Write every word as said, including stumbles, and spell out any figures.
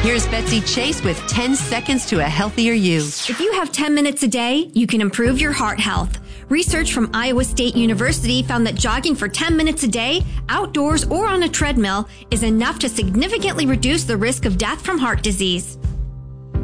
Here's Betsy Chase with ten seconds to a healthier you. If you have ten minutes a day, you can improve your heart health. Research from Iowa State University found that jogging for ten minutes a day, outdoors or on a treadmill, is enough to significantly reduce the risk of death from heart disease.